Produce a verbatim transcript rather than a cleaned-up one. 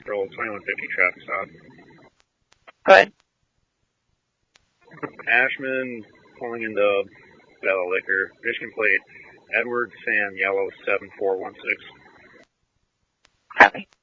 Central, twenty-one fifty traffic stop. Go ahead. Ashman pulling into Bella Liquor. Michigan plate, Edward Sam Yellow seven four one six. Copy.